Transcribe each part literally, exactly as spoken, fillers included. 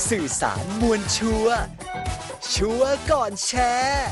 สื่อสารมวลชัวร์ชัวร์ก่อนแชร์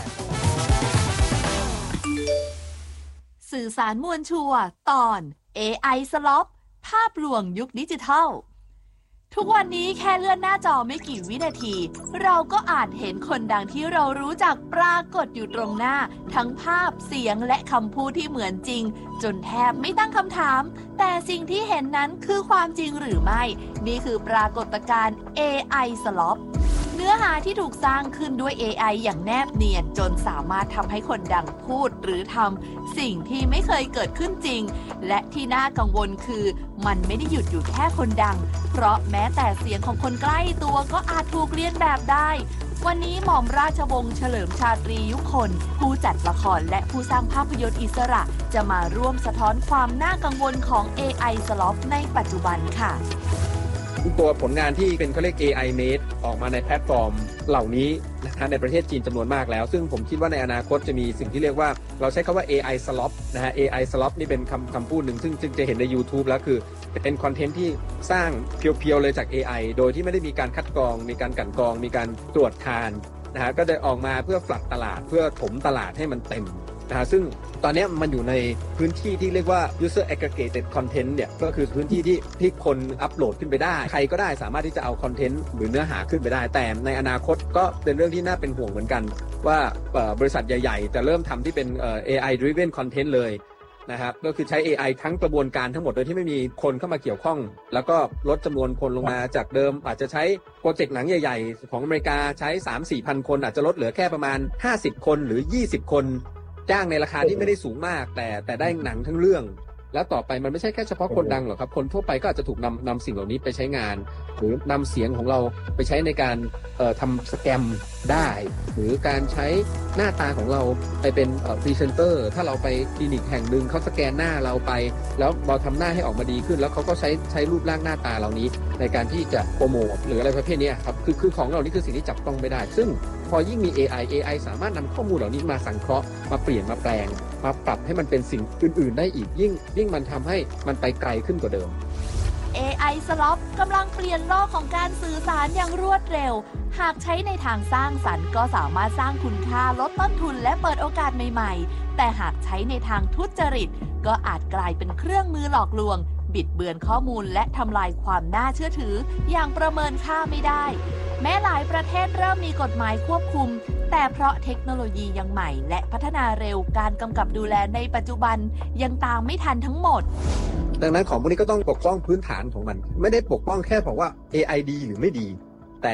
สื่อสารมวลชัวร์ตอน เอ ไอ สล็อปภาพลวงยุคดิจิทัลทุกวันนี้แค่เลื่อนหน้าจอไม่กี่วินาทีเราก็อาจเห็นคนดังที่เรารู้จักปรากฏอยู่ตรงหน้าทั้งภาพเสียงและคำพูดที่เหมือนจริงจนแทบไม่ตั้งคำถามแต่สิ่งที่เห็นนั้นคือความจริงหรือไม่นี่คือปรากฏการณ์ เอ ไอ สล็อปเนื้อหาที่ถูกสร้างขึ้นด้วย เอ ไอ อย่างแนบเนียนจนสามารถทำให้คนดังพูดหรือทำสิ่งที่ไม่เคยเกิดขึ้นจริงและที่น่ากังวลคือมันไม่ได้หยุดอยู่แค่คนดังเพราะแม้แต่เสียงของคนใกล้ตัวก็อาจถูกเลียนแบบได้วันนี้หม่อมราชวงศ์เฉลิมชาตรียุคนผู้จัดละครและผู้สร้างภาพยนตร์อิสระจะมาร่วมสะท้อนความน่ากังวลของ เอ ไอ สล็อปในปัจจุบันค่ะตัวผลงานที่เป็นเขาเรียก เอ ไอ Made ออกมาในแพลตฟอร์มเหล่านี้นะฮะในประเทศจีนจำนวนมากแล้วซึ่งผมคิดว่าในอนาคตจะมีสิ่งที่เรียกว่าเราใช้คำว่า เอ ไอ Slop นะฮะ เอ ไอ Slop นี่เป็นคำคำพูดหนึ่งซึ่งซึ่งจะเห็นใน YouTube แล้วคือเป็นคอนเทนต์ที่สร้างเพียวๆเลยจาก เอ ไอ โดยที่ไม่ได้มีการคัดกรองมีการกลั่นกรองมีการตรวจทานนะฮะก็จะออกมาเพื่อฟลัดตลาดเพื่อถมตลาดให้มันเต็มนะฮะซึ่งตอนนี้มันอยู่ในพื้นที่ที่เรียกว่า user aggregated content เนี่ยก็คือพื้นที่ที่ที่คนอัปโหลดขึ้นไปได้ใครก็ได้สามารถที่จะเอาคอนเทนต์หรือเนื้อหาขึ้นไปได้แต่ในอนาคตก็เป็นเรื่องที่น่าเป็นห่วงเหมือนกันว่าบริษัทใหญ่ๆจะเริ่มทำที่เป็น เอ ไอ driven content เลยนะครับก็คือใช้ เอ ไอ ทั้งกระบวนการทั้งหมดโดยที่ไม่มีคนเข้ามาเกี่ยวข้องแล้วก็ลดจำนวนคนลงมาจากเดิมอาจจะใช้โปรเจกต์หนังใหญ่ๆของอเมริกาใช้ สามถึงสี่พัน คนอาจจะลดเหลือแค่ประมาณห้าสิบคนหรือยี่สิบคนจ้างในราคาที่ไม่ได้สูงมากแต่แต่ได้หนังทั้งเรื่องแล้วต่อไปมันไม่ใช่แค่เฉพาะคนดังหรอกครับคนทั่วไปก็อาจจะถูกนำนำสิ่งเหล่านี้ไปใช้งานหรือนำเสียงของเราไปใช้ในการเอ่อทำสแกมได้หรือการใช้หน้าตาของเราไปเป็นเอ่อพรีเซนเตอร์ถ้าเราไปคลินิกแห่งหนึ่งเขาสแกนหน้าเราไปแล้วเราทำหน้าให้ออกมาดีขึ้นแล้วเขาก็ใช้ใช้รูปร่างหน้าตาเหล่านี้ในการที่จะโปรโมทหรืออะไรประเภทนี้ครับคือคือของเหล่านี้คือสิ่งที่จับต้องไม่ได้ซึ่งพอยิ่งมี เอ ไอ เอ ไอ สามารถนำข้อมูลเหล่านี้มาสังเคราะห์มาเปลี่ยนมาแปลงมาปรับให้มันเป็นสิ่งอื่นๆได้อีกยิ่งยิ่งมันทำให้มันไปไกลขึ้นกว่าเดิมเอ ไอ สล็อปกำลังเปลี่ยนโลกของการสื่อสารอย่างรวดเร็วหากใช้ในทางสร้างสรรค์ก็สามารถสร้างคุณค่าลดต้นทุนและเปิดโอกาสใหม่ๆแต่หากใช้ในทางทุจริตก็อาจกลายเป็นเครื่องมือหลอกลวงบิดเบือนข้อมูลและทำลายความน่าเชื่อถืออย่างประเมินค่าไม่ได้แม้หลายประเทศเริ่มมีกฎหมายควบคุมแต่เพราะเทคโนโลยียังใหม่และพัฒนาเร็วการกำกับดูแลในปัจจุบันยังตามไม่ทันทั้งหมดดังนั้นของพวกนี้ก็ต้องปกป้องพื้นฐานของมันไม่ได้ปกป้องแค่บอกว่า เอ ไอ ดีหรือไม่ดี